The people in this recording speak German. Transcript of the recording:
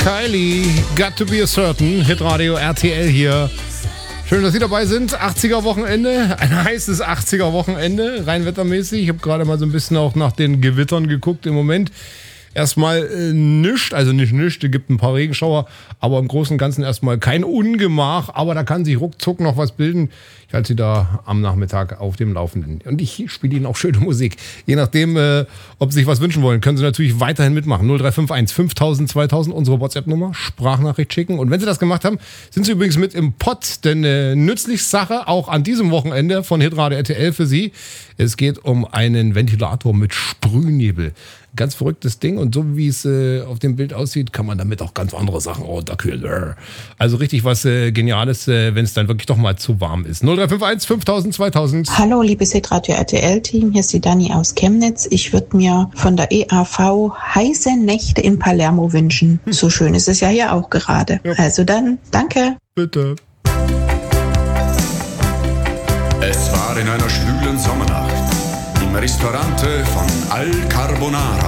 Kylie, Got to be a Certain, Hitradio RTL hier. Schön, dass Sie dabei sind. 80er-Wochenende, ein heißes 80er-Wochenende, rein wettermäßig. Ich habe gerade mal so ein bisschen auch nach den Gewittern geguckt im Moment. Erstmal nichts, also nicht nichts, es gibt ein paar Regenschauer, aber im Großen und Ganzen erstmal kein Ungemach, aber da kann sich ruckzuck noch was bilden. Ich halte Sie da am Nachmittag auf dem Laufenden. Und ich spiele Ihnen auch schöne Musik. Je nachdem, ob Sie sich was wünschen wollen, können Sie natürlich weiterhin mitmachen. 0351 5000 2000, unsere WhatsApp-Nummer, Sprachnachricht schicken. Und wenn Sie das gemacht haben, sind Sie übrigens mit im Pott, denn nützliche Sache auch an diesem Wochenende von Hitradio RTL für Sie. Es geht um einen Ventilator mit Sprühnebel. Ganz verrücktes Ding und so wie es auf dem Bild aussieht, kann man damit auch ganz andere Sachen runterkühlen. Also richtig was Geniales, wenn es dann wirklich doch mal zu warm ist. 0351 5000 2000. Hallo, liebes Hitradio RTL-Team, hier ist die Dani aus Chemnitz. Ich würde mir von der EAV heiße Nächte in Palermo wünschen. So schön ist es ja hier auch gerade. Ja. Also dann, danke. Bitte. Es war in einer schwülen Sommernacht im Restaurante von Al Carbonara.